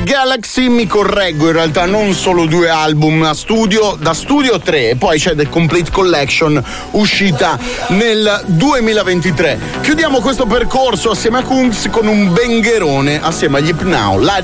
Galaxy, mi correggo, in realtà non solo 2 album da studio 3, e poi c'è The Complete Collection uscita nel 2023. Chiudiamo questo percorso assieme a Kungs con un bengherone assieme agli Hypnao, Light